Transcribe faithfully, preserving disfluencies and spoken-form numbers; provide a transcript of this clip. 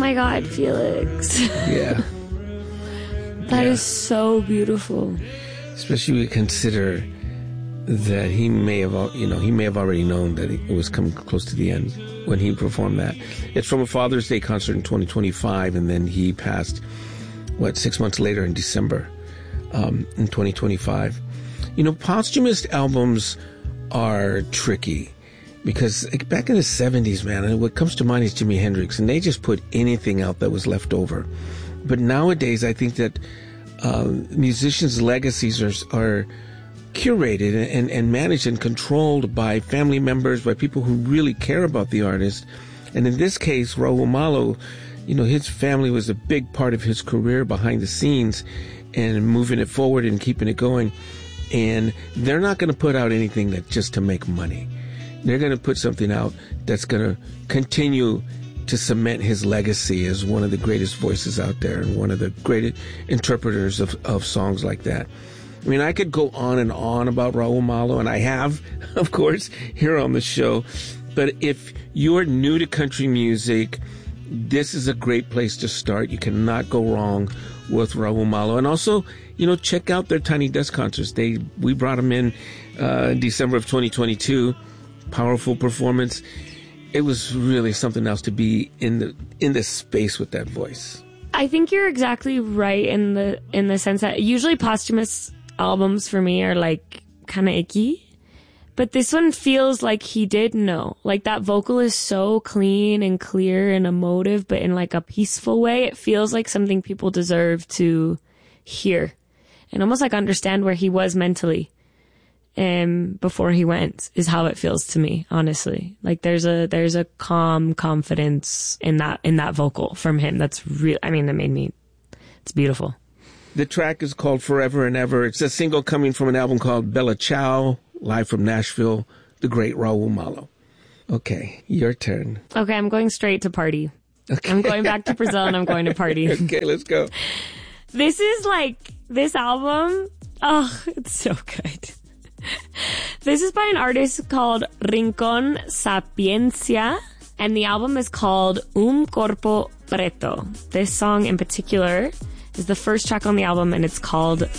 my God, Felix. Yeah. That yeah. is so beautiful. Especially when you consider that he may have, you know, he may have already known that it was coming close to the end when he performed that. It's from a Father's Day concert in twenty twenty-five, and then he passed, what, six months later in December um, in twenty twenty-five. You know, posthumous albums are tricky because like, back in the seventies, man, what comes to mind is Jimi Hendrix, and they just put anything out that was left over. But nowadays, I think that uh, musicians' legacies are, are curated and, and managed and controlled by family members, by people who really care about the artist. And in this case, Raul Malo, you know, his family was a big part of his career behind the scenes and moving it forward and keeping it going. And they're not going to put out anything that just to make money. They're going to put something out that's going to continue to cement his legacy as one of the greatest voices out there and one of the greatest interpreters of, of songs like that. I mean, I could go on and on about Raul Malo, and I have, of course, here on the show. But if you're new to country music, this is a great place to start. You cannot go wrong with Raul Malo. And also, you know, check out their Tiny Desk concerts. They we brought them in uh, in December of twenty twenty-two. Powerful performance. It was really something else to be in the in this space with that voice. I think you're exactly right in the in the sense that usually posthumous albums for me are like kind of icky, but this one feels like he did know. Like that vocal is so clean and clear and emotive, but in like a peaceful way. It feels like something people deserve to hear and almost like understand where he was mentally um before he went, is how it feels to me, honestly. Like there's a there's a calm confidence in that in that vocal from him that's real. I mean, it made me, it's beautiful. The track is called Forever and Ever. It's a single coming from an album called Bella Ciao, live from Nashville, the great Raul Malo. Okay, your turn. Okay, I'm going straight to party. Okay. I'm going back to Brazil and I'm going to party. Okay, let's go. This is like, this album, oh, it's so good. This is by an artist called Rincon Sapiencia, and the album is called Un Corpo Preto. This song in particular is the first track on the album, and it's called